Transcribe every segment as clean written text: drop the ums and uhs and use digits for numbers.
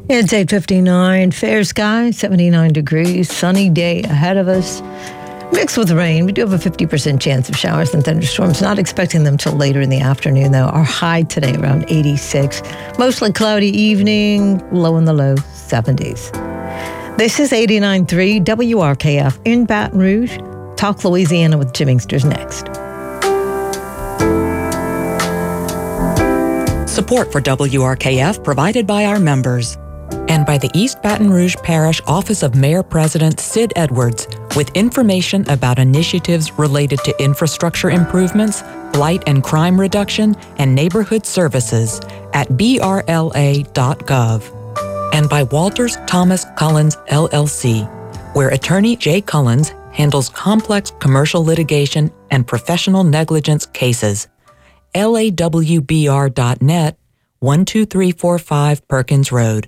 It's 8:59, fair sky, 79 degrees, sunny day ahead of us. Mixed with rain, we do have a 50% chance of showers and thunderstorms. Not expecting them till later in the afternoon, though. Our high today around 86. Mostly cloudy evening, low in the low 70s. This is 89.3 WRKF in Baton Rouge. Talk Louisiana with Jim Inkster's next. Support for WRKF provided by our members and by the East Baton Rouge Parish Office of Mayor-President Sid Edwards with information about initiatives related to infrastructure improvements, blight and crime reduction, and neighborhood services at brla.gov. And by Walters Thomas Collins LLC, where attorney Jay Collins handles complex commercial litigation and professional negligence cases. lawbr.net, 12345 Perkins Road.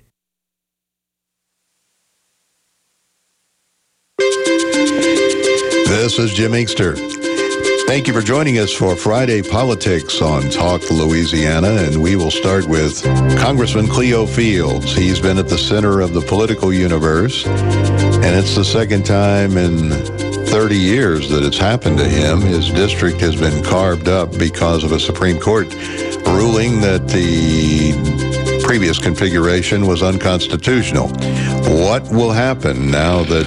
This is Jim Inkster. Thank you for joining us for Friday Politics on Talk Louisiana, and we will start with Congressman Cleo Fields. He's been at the center of the political universe, and it's the second time in 30 years that it's happened to him. His district has been carved up because of a Supreme Court ruling that the previous configuration was unconstitutional. What will happen now that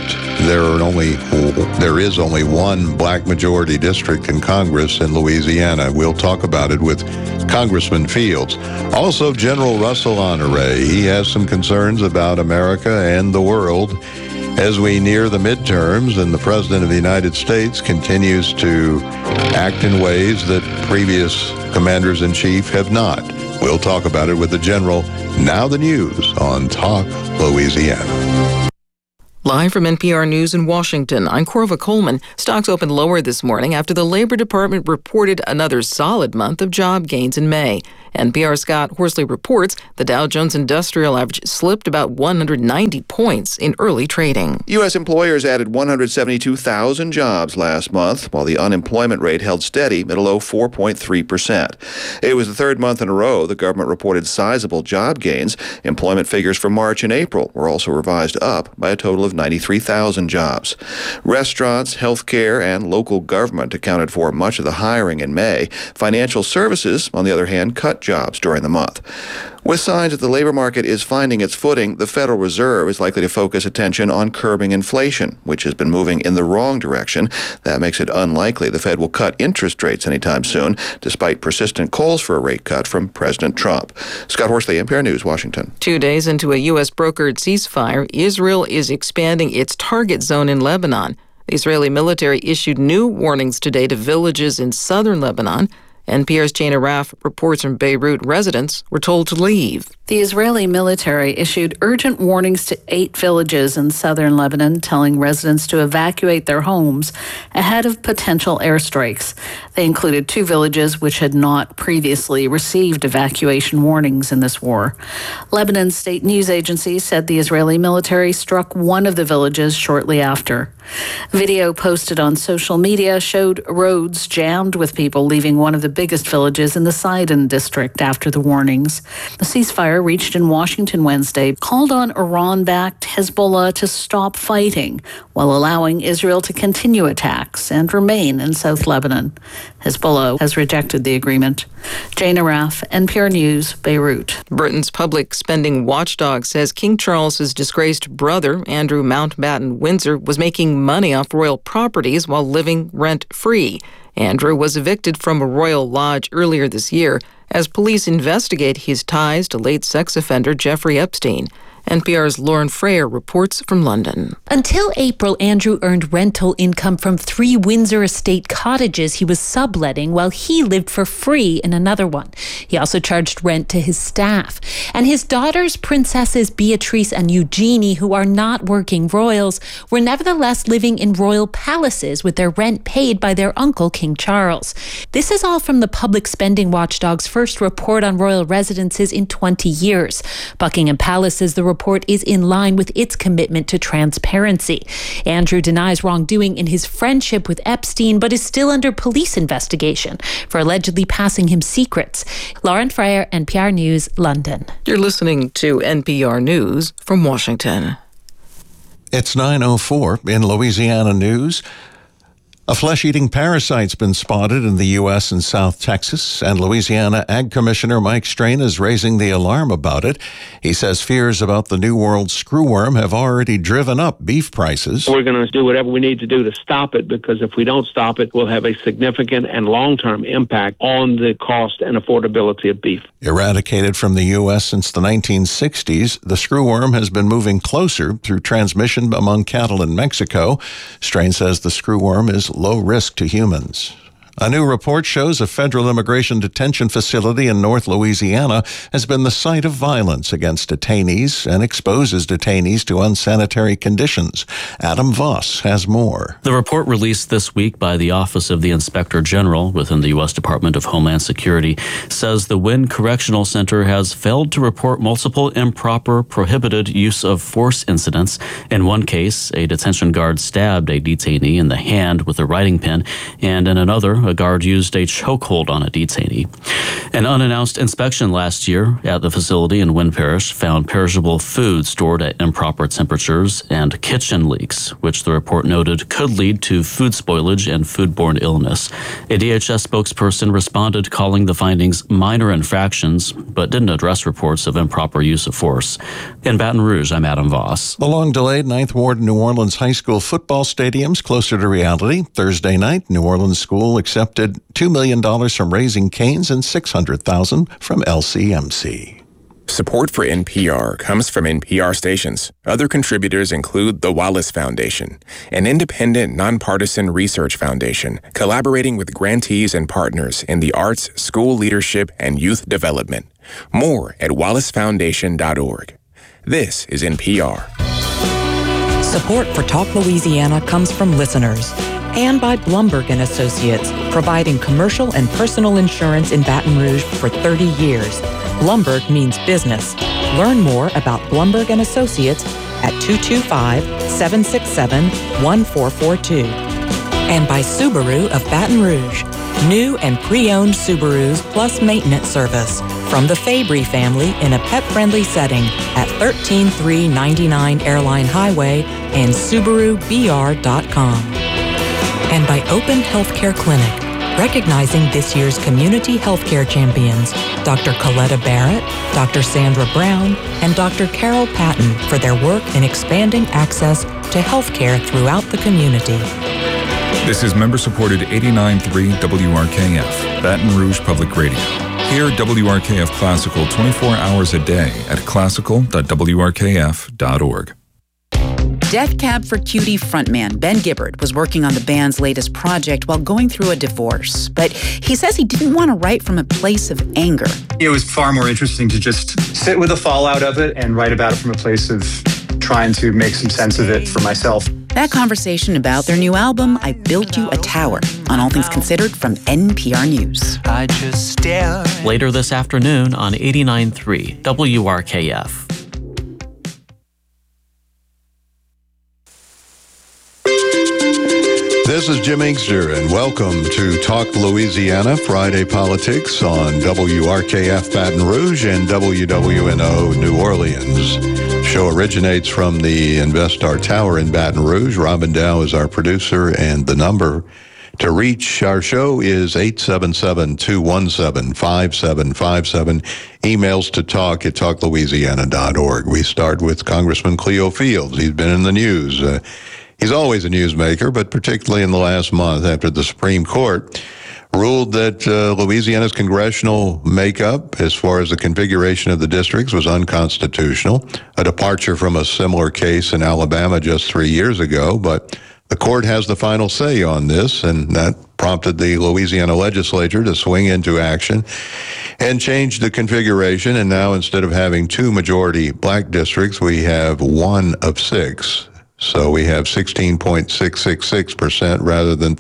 there is only one black majority district in Congress in Louisiana? We'll talk about it with Congressman Fields. Also, General Russell Honore. He has some concerns about America and the world as we near the midterms, and the President of the United States continues to act in ways that previous commanders-in-chief have not. We'll talk about it with the General. Now the news on Talk Louisiana. Live from NPR News in Washington, I'm Corva Coleman. Stocks opened lower this morning after the Labor Department reported another solid month of job gains in May. NPR's Scott Horsley reports the Dow Jones Industrial Average slipped about 190 points in early trading. U.S. employers added 172,000 jobs last month, while the unemployment rate held steady at a low 4.3%. It was the third month in a row the government reported sizable job gains. Employment figures for March and April were also revised up by a total of 93,000 jobs. Restaurants, healthcare, and local government accounted for much of the hiring in May. Financial services, on the other hand, cut jobs during the month. With signs that the labor market is finding its footing, the Federal Reserve is likely to focus attention on curbing inflation, which has been moving in the wrong direction. That makes it unlikely the Fed will cut interest rates anytime soon, despite persistent calls for a rate cut from President Trump. Scott Horsley, NPR News, Washington. 2 days into a U.S. brokered ceasefire, Israel is expanding its target zone in Lebanon. The Israeli military issued new warnings today to villages in southern Lebanon. NPR's Jana Raff reports from Beirut residents were told to leave. The Israeli military issued urgent warnings to 8 villages in southern Lebanon, telling residents to evacuate their homes ahead of potential airstrikes. They included 2 villages which had not previously received evacuation warnings in this war. Lebanon's state news agency said the Israeli military struck one of the villages shortly after. Video posted on social media showed roads jammed with people leaving one of the biggest villages in the Sidon district after the warnings. The ceasefire reached in Washington Wednesday called on Iran-backed Hezbollah to stop fighting while allowing Israel to continue attacks and remain in South Lebanon. Hezbollah has rejected the agreement. Jana Raff, NPR News, Beirut. Britain's public spending watchdog says King Charles's disgraced brother, Andrew Mountbatten Windsor, was making money off royal properties while living rent-free. Andrew was evicted from a royal lodge earlier this year as police investigate his ties to late sex offender Jeffrey Epstein. NPR's Lauren Frayer reports from London. Until April, Andrew earned rental income from 3 Windsor estate cottages he was subletting while he lived for free in another one. He also charged rent to his staff. And his daughters, Princesses Beatrice and Eugenie, who are not working royals, were nevertheless living in royal palaces with their rent paid by their uncle, King Charles. This is all from the public spending watchdog's first report on royal residences in 20 years. Buckingham Palace is the report is in line with its commitment to transparency. Andrew denies wrongdoing in his friendship with Epstein, but is still under police investigation for allegedly passing him secrets. Lauren Freyer, NPR News, London. You're listening to NPR News from Washington. It's 9:04 in Louisiana news. A flesh-eating parasite's been spotted in the U.S. and South Texas, and Louisiana Ag Commissioner Mike Strain is raising the alarm about it. He says fears about the New World screwworm have already driven up beef prices. We're going to do whatever we need to do to stop it, because if we don't stop it, we'll have a significant and long-term impact on the cost and affordability of beef. Eradicated from the U.S. since the 1960s, the screwworm has been moving closer through transmission among cattle in Mexico. Strain says the screwworm is low risk to humans. A new report shows a federal immigration detention facility in North Louisiana has been the site of violence against detainees and exposes detainees to unsanitary conditions. Adam Voss has more. The report released this week by the Office of the Inspector General within the U.S. Department of Homeland Security says the Wynn Correctional Center has failed to report multiple improper, prohibited use of force incidents. In one case, a detention guard stabbed a detainee in the hand with a writing pen, and in another, a guard used a chokehold on a detainee. An unannounced inspection last year at the facility in Wynn Parish found perishable food stored at improper temperatures and kitchen leaks, which the report noted could lead to food spoilage and foodborne illness. A DHS spokesperson responded calling the findings minor infractions, but didn't address reports of improper use of force. In Baton Rouge, I'm Adam Voss. The long-delayed Ninth Ward New Orleans High School football stadium's closer to reality. Thursday night, New Orleans School accepted $2 million from Raising Cane's and $600,000 from LCMC. Support for NPR comes from NPR stations. Other contributors include the Wallace Foundation, an independent, nonpartisan research foundation collaborating with grantees and partners in the arts, school leadership, and youth development. More at wallacefoundation.org. This is NPR. Support for Talk Louisiana comes from listeners and by Blumberg & Associates, providing commercial and personal insurance in Baton Rouge for 30 years. Blumberg means business. Learn more about Blumberg & Associates at 225-767-1442. And by Subaru of Baton Rouge, new and pre-owned Subarus plus maintenance service from the Fabry family in a pet-friendly setting at 13399 Airline Highway and SubaruBR.com. And by Open Healthcare Clinic, recognizing this year's community healthcare champions, Dr. Coletta Barrett, Dr. Sandra Brown, and Dr. Carol Patton for their work in expanding access to healthcare throughout the community. This is member-supported 89.3 WRKF, Baton Rouge Public Radio. Hear WRKF Classical 24 hours a day at classical.wrkf.org. Death Cab for Cutie frontman Ben Gibbard was working on the band's latest project while going through a divorce. But he says he didn't want to write from a place of anger. It was far more interesting to just sit with the fallout of it and write about it from a place of trying to make some sense of it for myself. That conversation about their new album, I Built You a Tower, on All Things Considered from NPR News. I just stare. Later this afternoon on 89.3 WRKF. This is Jim Inkster, and welcome to Talk Louisiana, Friday Politics on WRKF Baton Rouge and WWNO New Orleans. The show originates from the Investar Tower in Baton Rouge. Robin Dow is our producer, and the number to reach our show is 877-217-5757. Emails to talk@talklouisiana.org. We start with Congressman Cleo Fields. He's been in the news. He's always a newsmaker, but particularly in the last month after the Supreme Court ruled that Louisiana's congressional makeup, as far as the configuration of the districts, was unconstitutional, a departure from a similar case in Alabama just 3 years ago. But the court has the final say on this, and that prompted the Louisiana legislature to swing into action and change the configuration. And now, instead of having 2 majority black districts, we have 1 of 6. So we have 16.666% rather than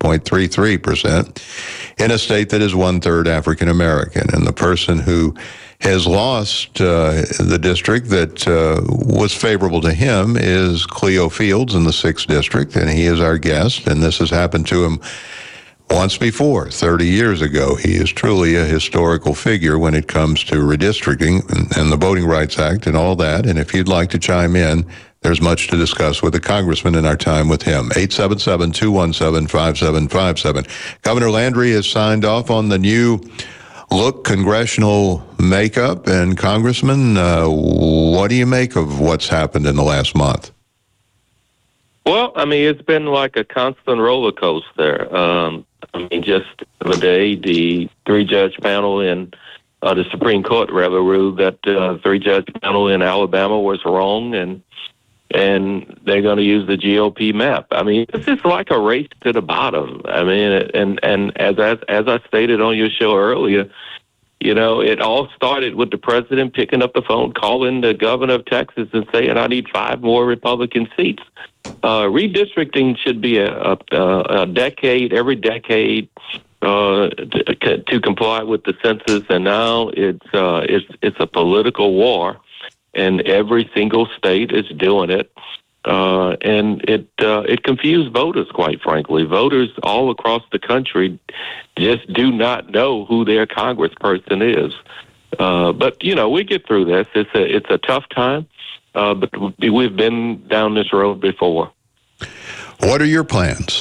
33.33% in a state that is 1/3 African American. And the person who has lost the district that was favorable to him is Cleo Fields in the 6th District, and he is our guest, and this has happened to him once before, 30 years ago. He is truly a historical figure when it comes to redistricting and the Voting Rights Act and all that. And if you'd like to chime in, there's much to discuss with the congressman in our time with him. 877-217-5757. Governor Landry has signed off on the new look congressional makeup. And Congressman, what do you make of what's happened in the last month? Well, I mean, it's been like a constant roller coaster. Just the other day, the 3-judge panel in the Supreme Court ruled that the 3-judge panel in Alabama was wrong, and they're going to use the GOP map. I mean, this is like a race to the bottom. I mean, and as I stated on your show earlier, you know, it all started with the president picking up the phone, calling the governor of Texas and saying, I need 5 more Republican seats. Redistricting should be a decade, every decade, to comply with the census, and now it's a political war, and every single state is doing it, and it confused voters, quite frankly. Voters all across the country just do not know who their congressperson is. But you know, we get through this. It's a tough time. But we've been down this road before. What are your plans?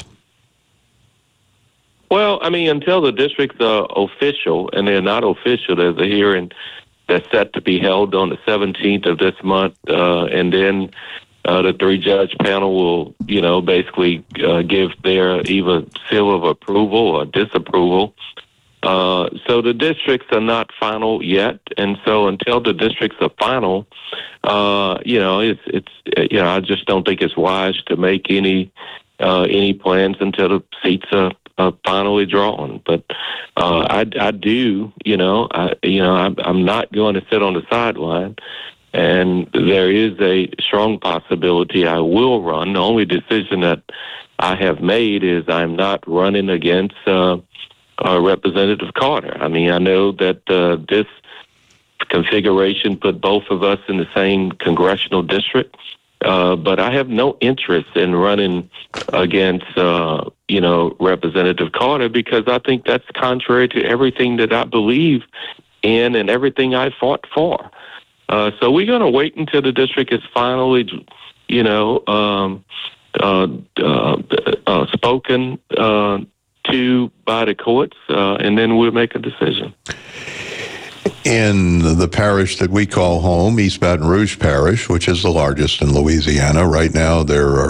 Well, I mean, until the districts are official, and they're not official, there's a hearing that's set to be held on the 17th of this month, and then the 3-judge panel will, you know, basically give their either seal of approval or disapproval. So the districts are not final yet, and so until the districts are final, you know, it's you know, I just don't think it's wise to make any plans until the seats are finally drawn. But I do, you know, I'm not going to sit on the sideline, and there is a strong possibility I will run. The only decision that I have made is I'm not running against Representative Carter. I mean, I know that this configuration put both of us in the same congressional district, but I have no interest in running against, you know, Representative Carter, because I think that's contrary to everything that I believe in and everything I fought for. So we're going to wait until the district is finally, you know, spoken to by the courts, and then we'll make a decision. In the parish that we call home, East Baton Rouge Parish, which is the largest in Louisiana, right now there are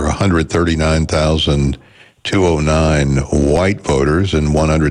139,209 white voters and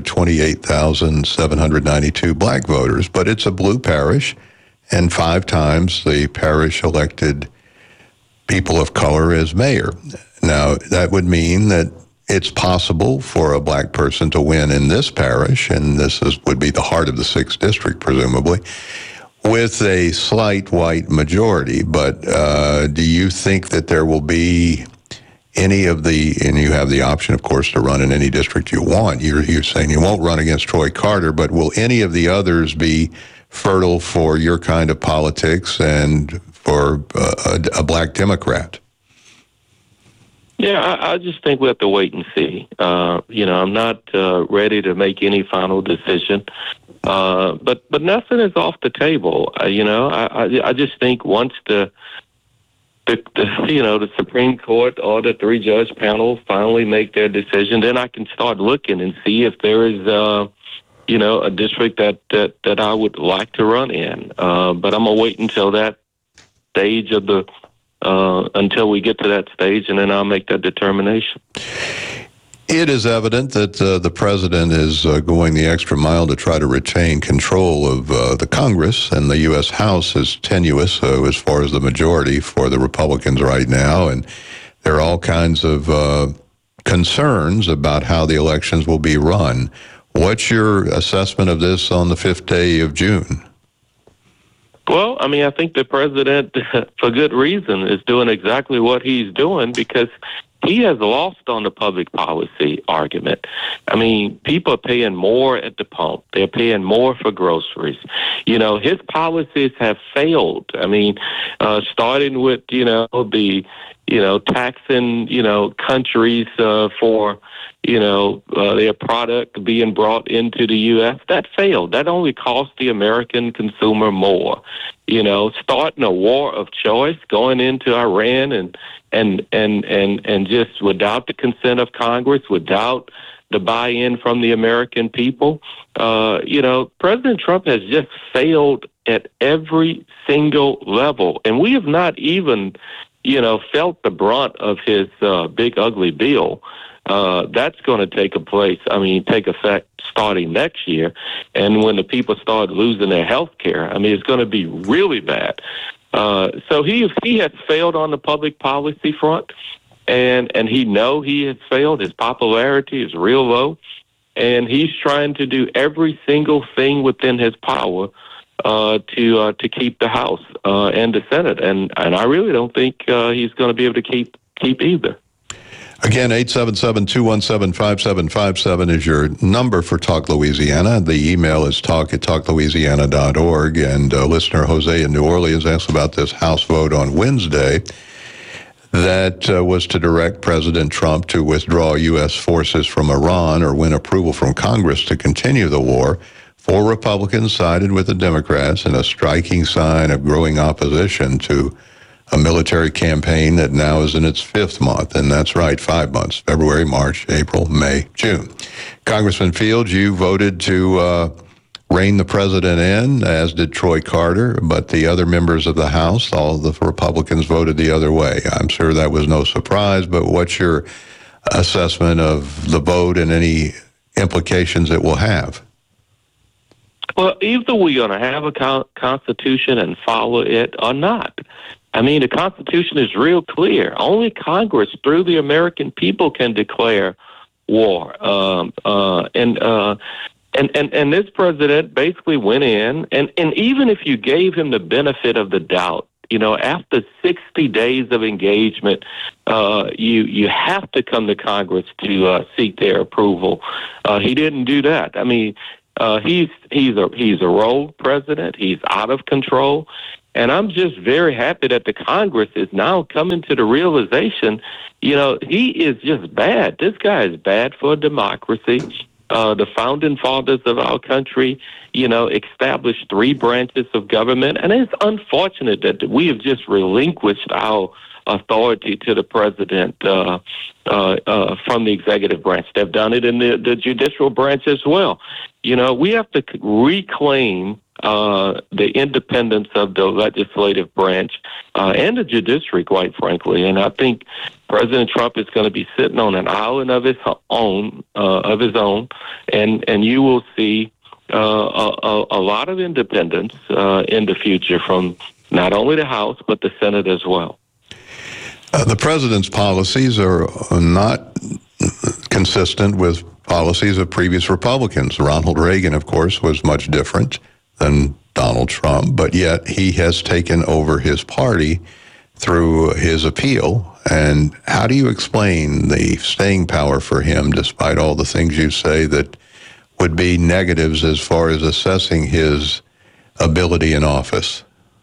128,792 black voters. But it's a blue parish, and 5 times the parish elected people of color as mayor. Now, that would mean that it's possible for a black person to win in this parish, and would be the heart of the 6th District, presumably, with a slight white majority. But do you think that there will be any of the, and you have the option, of course, to run in any district you want. You're saying you won't run against Troy Carter, but will any of the others be fertile for your kind of politics and for a black Democrat? Yeah, I just think we have to wait and see. You know, I'm not ready to make any final decision, but nothing is off the table. You know, I just think once the Supreme Court or the 3-judge panel finally make their decision, then I can start looking and see if there is you know, a district that I would like to run in. But I'm gonna wait until that stage of the. Until we get to that stage, and then I'll make that determination. It is evident that the president is going the extra mile to try to retain control of the Congress, and the U.S. House is tenuous as far as the majority for the Republicans right now, and there are all kinds of concerns about how the elections will be run. What's your assessment of this on the 5th day of June? Well, I mean, I think the president, for good reason, is doing exactly what he's doing, because he has lost on the public policy argument. I mean, people are paying more at the pump. They're paying more for groceries. You know, his policies have failed. I mean, starting with, taxing, countries for, their product being brought into the U.S., that failed. That only cost the American consumer more. Starting a war of choice, going into Iran and just without the consent of Congress, without the buy-in from the American people. President Trump has just failed at every single level. And we have not even, felt the brunt of his big, ugly bill. That's going to take effect starting next year. And when the people start losing their health care, it's going to be really bad. So he has failed on the public policy front, and he has failed. His popularity is real low, and he's trying to do every single thing within his power to keep the House and the Senate. And I really don't think he's going to be able to keep either. Again, 877-217-5757 is your number for Talk Louisiana. The email is talk@talklouisiana.org. And listener Jose in New Orleans asked about this House vote on Wednesday that was to direct President Trump to withdraw U.S. forces from Iran or win approval from Congress to continue the war. 4 Republicans sided with the Democrats in a striking sign of growing opposition to a military campaign that now is in its 5th month, and that's right, 5 months, February, March, April, May, June. Congressman Fields, you voted to rein the president in, as did Troy Carter, but the other members of the House, all the Republicans, voted the other way. I'm sure that was no surprise, but what's your assessment of the vote and any implications it will have? Well, either we're going to have a constitution and follow it or not. The Constitution is real clear. Only Congress, through the American people, can declare war. And this president basically went in, and even if you gave him the benefit of the doubt, after 60 days of engagement, you have to come to Congress to seek their approval. He didn't do that. He's a rogue president. He's out of control. And I'm just very happy that the Congress is now coming to the realization, he is just bad. This guy is bad for democracy. The founding fathers of our country, established 3 branches of government. And it's unfortunate that we have just relinquished our authority to the president from the executive branch. They've done it in the judicial branch as well. We have to reclaim the independence of the legislative branch and the judiciary, quite frankly. And I think President Trump is going to be sitting on an island of his own, and you will see a lot of independence in the future from not only the House but the Senate as well. The president's policies are not consistent with policies of previous Republicans. Ronald Reagan, of course, was much different than Donald Trump, but yet he has taken over his party through his appeal. And how do you explain the staying power for him, despite all the things you say that would be negatives as far as assessing his ability in office?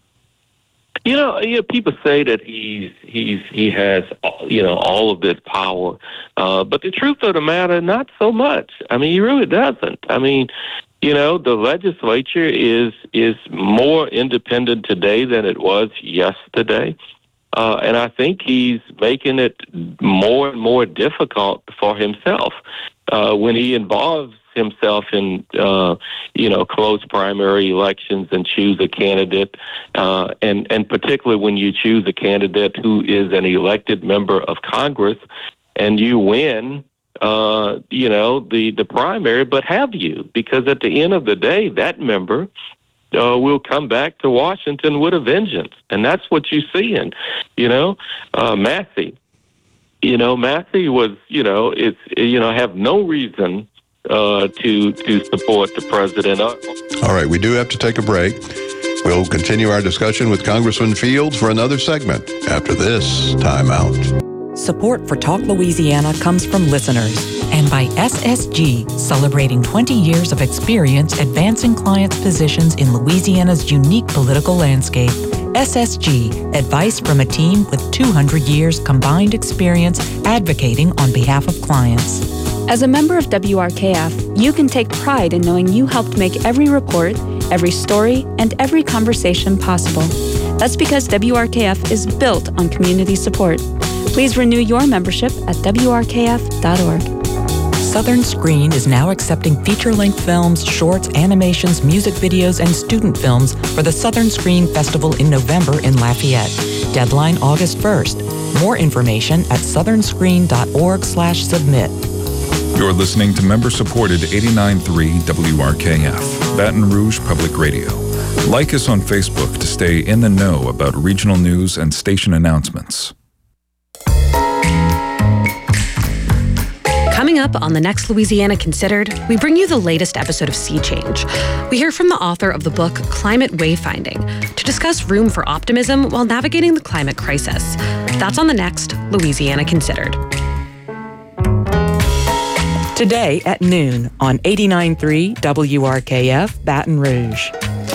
People say that he has all of this power, but the truth of the matter, not so much. He really doesn't. The legislature is more independent today than it was yesterday, and I think he's making it more and more difficult for himself when he involves himself in close primary elections and choose a candidate, and particularly when you choose a candidate who is an elected member of Congress and you win the primary, but have you? Because at the end of the day, that member will come back to Washington with a vengeance, and that's what you see in Massey. Massey was have no reason to support the president. All right, we do have to take a break. We'll continue our discussion with Congressman Fields for another segment after this timeout. support for Talk Louisiana comes from listeners and by SSG, celebrating 20 years of experience advancing clients' positions in Louisiana's unique political landscape. SSG, advice from a team with 200 years combined experience advocating on behalf of clients. As a member of WRKF, you can take pride in knowing you helped make every report, every story, and every conversation possible. That's because WRKF is built on community support. Please renew your membership at WRKF.org. Southern Screen is now accepting feature-length films, shorts, animations, music videos, and student films for the Southern Screen Festival in November in Lafayette. Deadline August 1st. More information at southernscreen.org/submit. You're listening to member-supported 89.3 WRKF, Baton Rouge Public Radio. Like us on Facebook to stay in the know about regional news and station announcements. Coming up on the next Louisiana Considered, we bring you the latest episode of Sea Change. We hear from the author of the book Climate Wayfinding to discuss room for optimism while navigating the climate crisis. That's on the next Louisiana Considered. Today at noon on 89.3 WRKF Baton Rouge.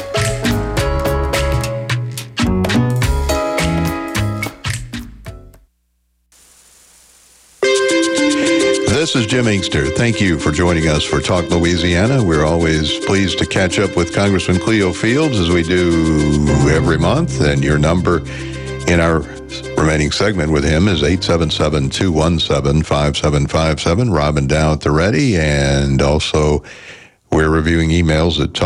This is Jim Inkster. Thank you for joining us for Talk Louisiana. We're always pleased to catch up with Congressman Cleo Fields as we do every month. And your number in our remaining segment with him is 877-217-5757. Robin Dow at the ready. And also we're reviewing emails at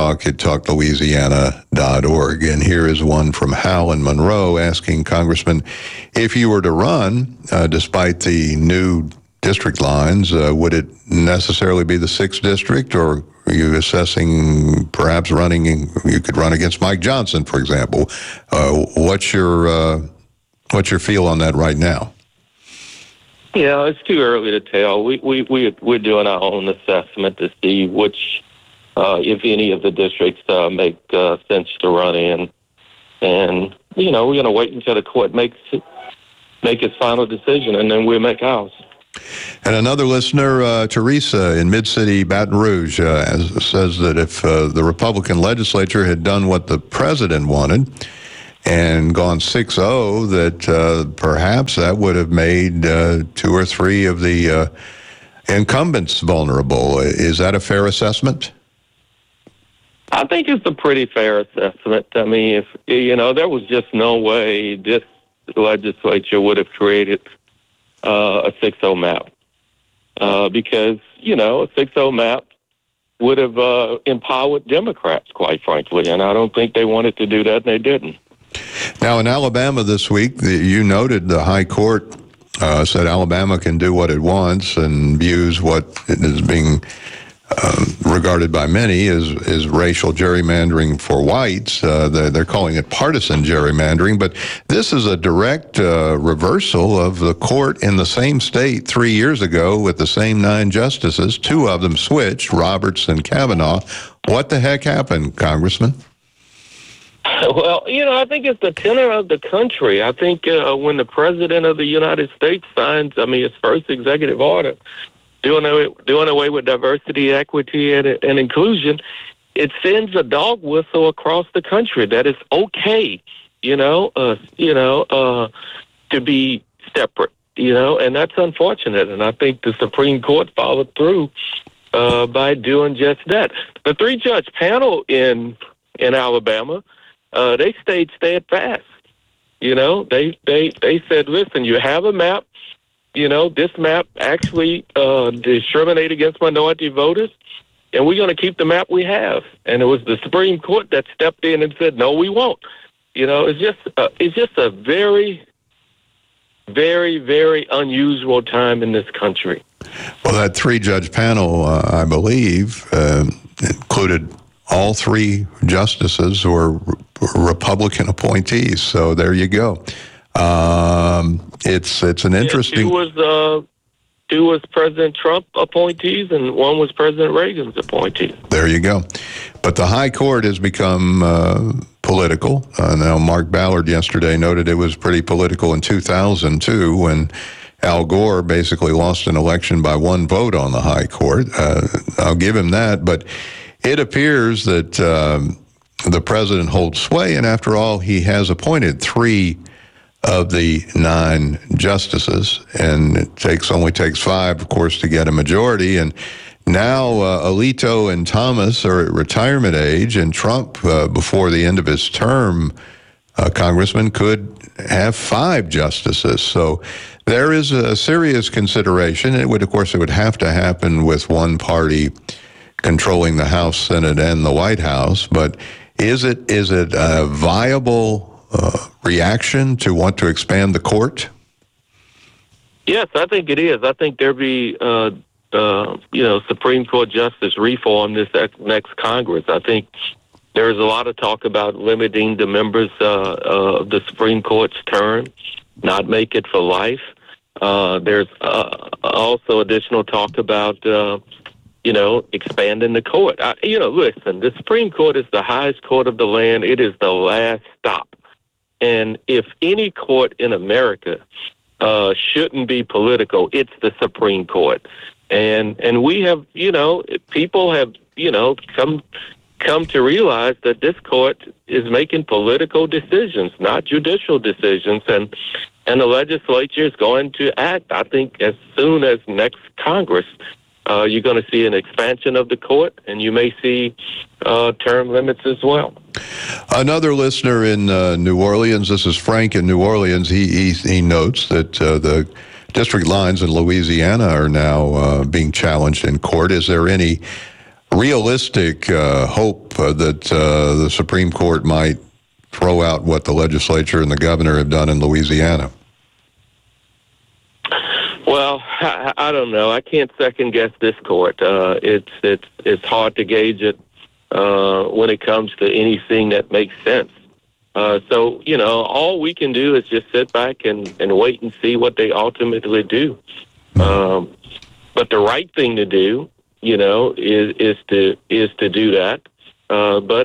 talk@talklouisiana.org. And here is one from Hal in Monroe asking Congressman, if you were to run, despite the new district lines, would it necessarily be the 6th district, or are you assessing perhaps running, you could run against Mike Johnson, for example? What's your feel on that right now? Yeah, it's too early to tell. We're doing our own assessment to see which, if any of the districts make sense to run in. And, we're going to wait until the court make its final decision, and then we'll make ours. And another listener, Teresa in Mid-City, Baton Rouge, says that if the Republican legislature had done what the president wanted and gone 6-0, that perhaps that would have made 2 or 3 of the incumbents vulnerable. Is that a fair assessment? I think it's a pretty fair assessment. I mean, if there was just no way this legislature would have created a 6-0 map, because, a 6-0 map would have empowered Democrats, quite frankly, and I don't think they wanted to do that, and they didn't. Now, in Alabama this week, you noted the High Court said Alabama can do what it wants and views what is being regarded by many as racial gerrymandering for whites. They're calling it partisan gerrymandering, but this is a direct reversal of the court in the same state 3 years ago with the same 9 justices. 2 of them switched, Roberts and Kavanaugh. What the heck happened, Congressman? Well, I think it's the tenor of the country. I think when the President of the United States signs, his first executive order, doing away with diversity, equity, and inclusion, it sends a dog whistle across the country that it's okay, to be separate, and that's unfortunate. And I think the Supreme Court followed through by doing just that. The 3-judge panel in Alabama, they stayed steadfast. They said, listen, you have a map. This map actually discriminate against minority voters, and we're going to keep the map we have. And it was the Supreme Court that stepped in and said, no, we won't. It's just a very, very, very unusual time in this country. Well, that 3-judge panel, I believe, included all 3 justices were Republican appointees. So there you go. It's an interesting. 2 was President Trump appointees, and 1 was President Reagan's appointee. There you go. But the High Court has become political. Now, Mark Ballard yesterday noted it was pretty political in 2002 when Al Gore basically lost an election by one vote on the high court. I'll give him that, but it appears that the president holds sway, and after all, he has appointed 3 of the 9 justices, and it only takes 5, of course, to get a majority. And now Alito and Thomas are at retirement age, and Trump, before the end of his term, Congressman, could have 5 justices. So there is a serious consideration. It would have to happen with one party controlling the House, Senate, and the White House. But is it a viable reaction to want to expand the court? Yes, I think it is. I think there'll be, Supreme Court justice reform this next Congress. I think there's a lot of talk about limiting the members of the Supreme Court's term, not make it for life. There's also additional talk about, expanding the court. Listen, the Supreme Court is the highest court of the land. It is the last stop. And if any court in America shouldn't be political, it's the Supreme Court. And we have, people have, come to realize that this court is making political decisions, not judicial decisions, and the legislature is going to act. I think as soon as next Congress, you're going to see an expansion of the court, and you may see term limits as well. Another listener in New Orleans, this is Frank in New Orleans, he notes that the district lines in Louisiana are now being challenged in court. Is there any realistic hope that the Supreme Court might throw out what the legislature and the governor have done in Louisiana? Well, I don't know. I can't second guess this court. It's hard to gauge it when it comes to anything that makes sense. So all we can do is just sit back and wait and see what they ultimately do. But the right thing to do, is to do that. But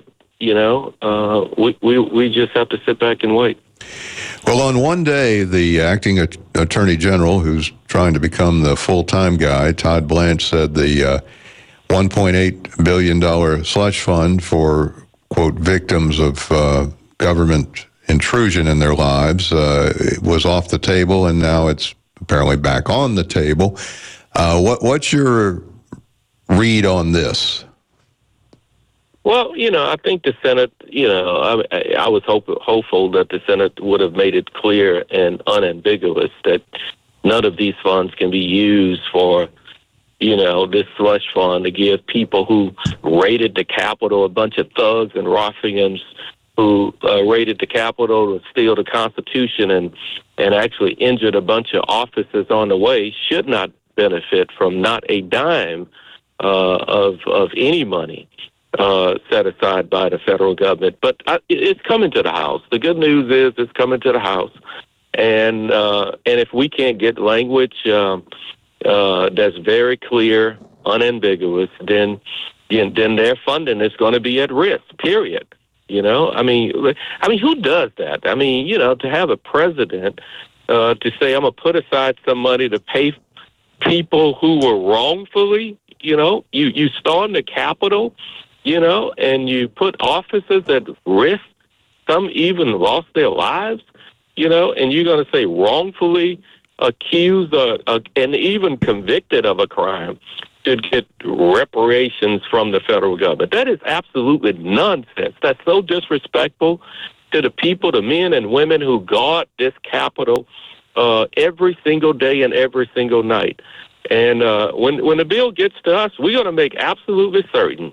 we just have to sit back and wait. Well, on one day, the acting attorney general, who's trying to become the full-time guy, Todd Blanche, said the $1.8 billion slush fund for, quote, victims of government intrusion in their lives was off the table, and now it's apparently back on the table. What's your read on this? Well, I think the Senate, I was hopeful that the Senate would have made it clear and unambiguous that none of these funds can be used for, this slush fund to give people who raided the Capitol, a bunch of thugs and ruffians who raided the Capitol to steal the Constitution and actually injured a bunch of officers on the way, should not benefit from not a dime of any money set aside by the federal government. But it's coming to the House. The good news is it's coming to the House. And if we can't get language that's very clear, unambiguous, then their funding is going to be at risk, period. I mean, who does that? I mean, to have a president to say, I'm going to put aside some money to pay people who were wrongfully, you storm the Capitol, and you put officers at risk, some even lost their lives, and you're going to say wrongfully accused and even convicted of a crime should get reparations from the federal government. That is absolutely nonsense. That's so disrespectful to the people, the men and women who guard this Capitol every single day and every single night. And when the bill gets to us, we're going to make absolutely certain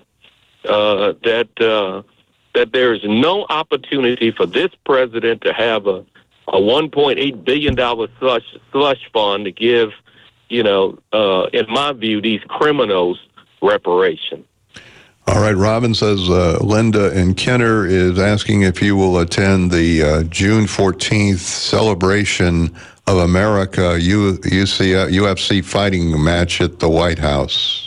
that there is no opportunity for this president to have a $1.8 billion slush fund to give, in my view, these criminals reparation. All right, Robin says Linda in Kenner is asking if you will attend the June 14th celebration of America UFC fighting match at the White House.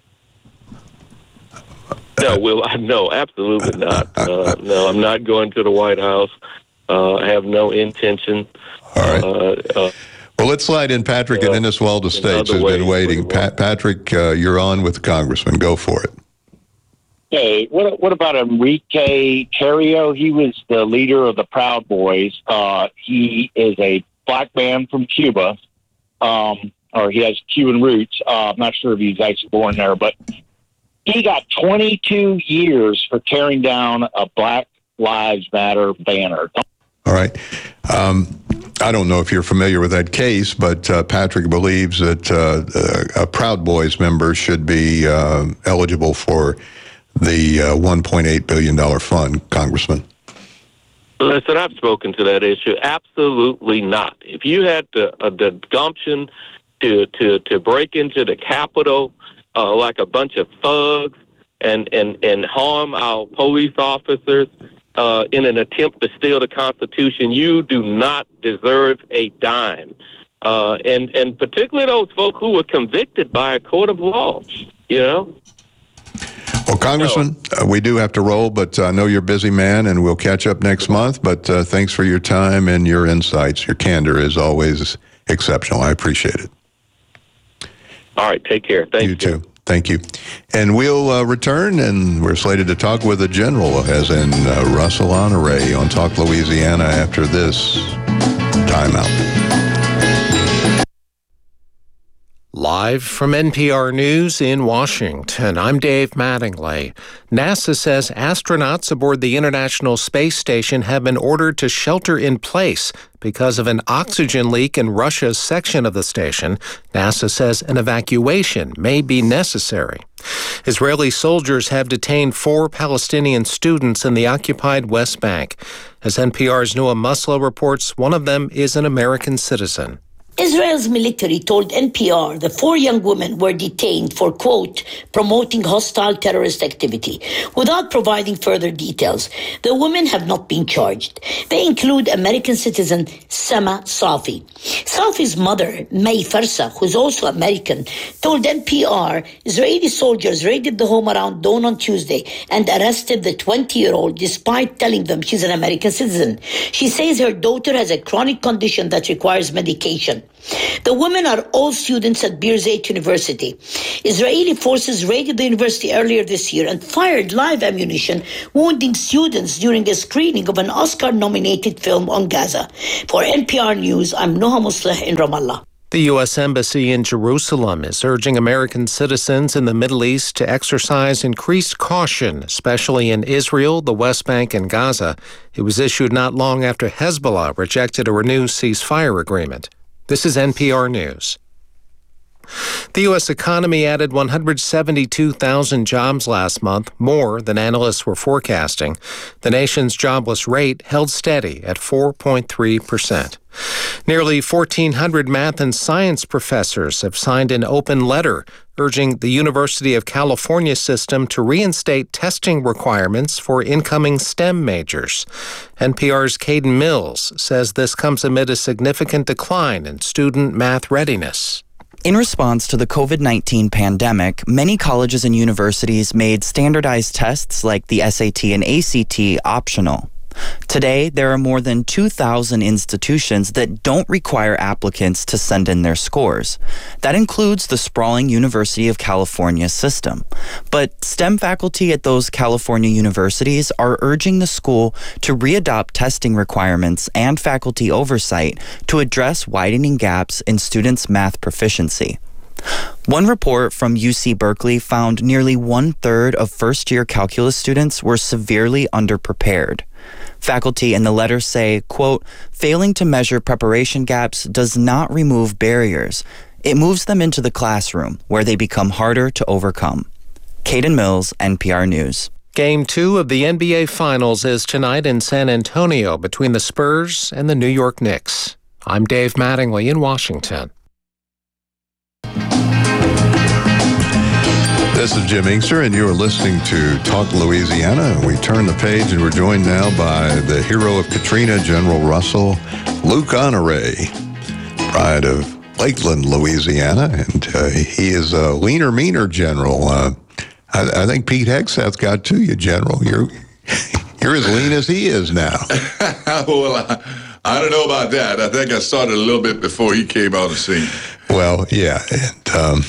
No, absolutely not. No, I'm not going to the White House. I have no intention. All right. Well, let's slide in Patrick in Inniswalda Estates, who's been waiting. Patrick, you're on with the Congressman. Go for it. Hey, what about Enrique Tarrio? He was the leader of the Proud Boys. He is a black man from Cuba, or he has Cuban roots. I'm not sure if he's actually born there, but he got 22 years for tearing down a Black Lives Matter banner. All right. I don't know if you're familiar with that case, but Patrick believes that a Proud Boys member should be eligible for the $1.8 billion fund, Congressman. Listen, I've spoken to that issue. Absolutely not. If you had the gumption to break into the Capitol like a bunch of thugs and harm our police officers in an attempt to steal the Constitution, you do not deserve a dime. And particularly those folk who were convicted by a court of law, you know? Well, Congressman, we do have to roll, but I know you're a busy man, and we'll catch up next month. But thanks for your time and your insights. Your candor is always exceptional. I appreciate it. All right, take care. Thank you. You too. Thank you. And we'll return, and we're slated to talk with a general, as in Russell Honore, on Talk Louisiana after this timeout. Live from NPR News in Washington, I'm Dave Mattingly. NASA says astronauts aboard the International Space Station have been ordered to shelter in place because of an oxygen leak in Russia's section of the station. NASA says an evacuation may be necessary. Israeli soldiers have detained 4 Palestinian students in the occupied West Bank. As NPR's Noah Muslow reports, one of them is an American citizen. Israel's military told NPR the 4 young women were detained for, quote, promoting hostile terrorist activity. Without providing further details, the women have not been charged. They include American citizen Sama Safi. Safi's mother, May Farsa, who's also American, told NPR Israeli soldiers raided the home around dawn on Tuesday and arrested the 20-year-old despite telling them she's an American citizen. She says her daughter has a chronic condition that requires medication. The women are all students at Birzeit University. Israeli forces raided the university earlier this year and fired live ammunition, wounding students during a screening of an Oscar-nominated film on Gaza. For NPR News, I'm Noha Musleh in Ramallah. The U.S. Embassy in Jerusalem is urging American citizens in the Middle East to exercise increased caution, especially in Israel, the West Bank, and Gaza. It was issued not long after Hezbollah rejected a renewed ceasefire agreement. This is NPR News. The U.S. economy added 172,000 jobs last month, more than analysts were forecasting. The nation's jobless rate held steady at 4.3%. Nearly 1,400 math and science professors have signed an open letter urging the University of California system to reinstate testing requirements for incoming STEM majors. NPR's Caden Mills says this comes amid a significant decline in student math readiness. In response to the COVID-19 pandemic, many colleges and universities made standardized tests like the SAT and ACT optional. Today, there are more than 2,000 institutions that don't require applicants to send in their scores. That includes the sprawling University of California system. But STEM faculty at those California universities are urging the school to readopt testing requirements and faculty oversight to address widening gaps in students' math proficiency. One report from UC Berkeley found nearly 1/3 of first-year calculus students were severely underprepared. Faculty in the letter say, quote, failing to measure preparation gaps does not remove barriers. It moves them into the classroom, where they become harder to overcome. Caden Mills, NPR News. Game 2 of the NBA Finals is tonight in San Antonio between the Spurs and the New York Knicks. I'm Dave Mattingly in Washington. This is Jim Inkster, and you're listening to Talk Louisiana. We turn the page, and we're joined now by the hero of Katrina, General Russell Luke Honore, pride of Lakeland, Louisiana, and he is a leaner, meaner general. I think Pete Hegseth got to you, General. You're as lean as he is now. Well, I don't know about that. I think I started a little bit before he came on the scene. Well, yeah. And,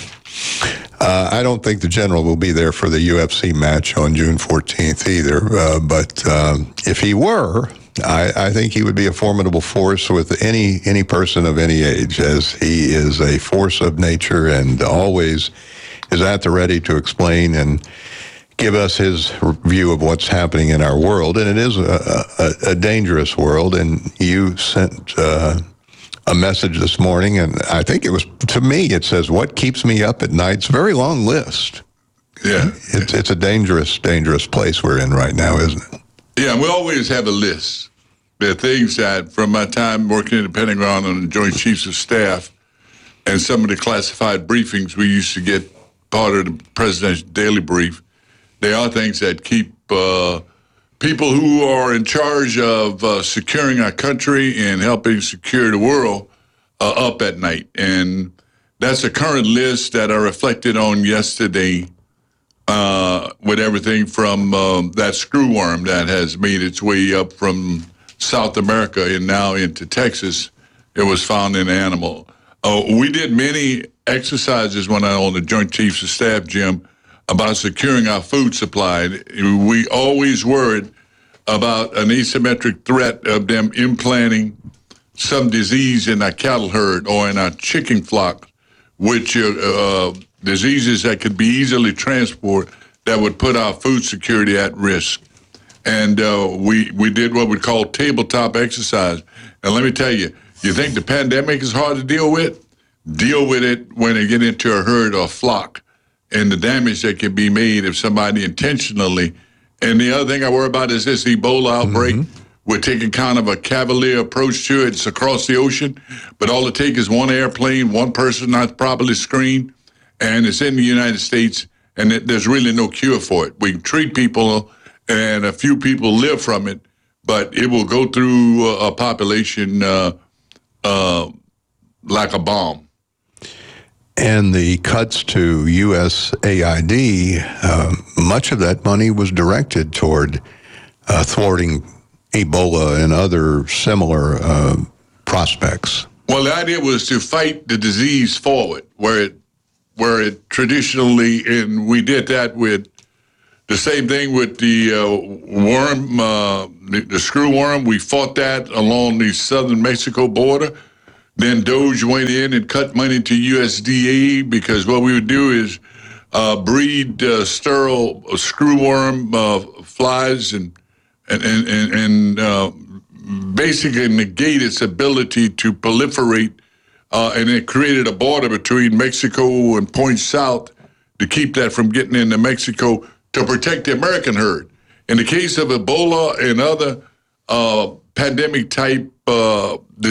I don't think the general will be there for the UFC match on June 14th either. But if he were, I think he would be a formidable force with any person of any age, as he is a force of nature and always is at the ready to explain and give us his view of what's happening in our world. And it is a dangerous world. And you sent a message this morning, and I think it was, to me, it says, what keeps me up at night? It's a very long list. Yeah. It's a dangerous place we're in right now, isn't it? Yeah, we always have a list. There are things that, from my time working in the Pentagon on the Joint Chiefs of Staff and some of the classified briefings we used to get part of the President's daily brief, there are things that keep people who are in charge of securing our country and helping secure the world up at night. And that's a current list that I reflected on yesterday with everything from that screwworm that has made its way up from South America and now into Texas. It was found in an animal. We did many exercises when I was on the Joint Chiefs of Staff, Jim, about securing our food supply. We always worried about an asymmetric threat of them implanting some disease in our cattle herd or in our chicken flock, which diseases that could be easily transported that would put our food security at risk. And we did what we call tabletop exercise. And let me tell you, you think the pandemic is hard to deal with? Deal with it when they get into a herd or flock and the damage that can be made if somebody intentionally. And the other thing I worry about is this Ebola outbreak. We're taking kind of a cavalier approach to it. It's across the ocean, but all it takes is one airplane, one person not properly screened, and it's in the United States, and there's really no cure for it. We can treat people, and a few people live from it, but it will go through a population like a bomb. And the cuts to USAID, much of that money was directed toward thwarting Ebola and other similar prospects. Well, the idea was to fight the disease forward, where it traditionally, and we did that with the same thing with the worm, the screwworm. We fought that along the southern Mexico border. Then DOGE went in and cut money to USDA because what we would do is breed sterile screwworm flies and basically negate its ability to proliferate. And it created a border between Mexico and Point South to keep that from getting into Mexico to protect the American herd. In the case of Ebola and other pandemic type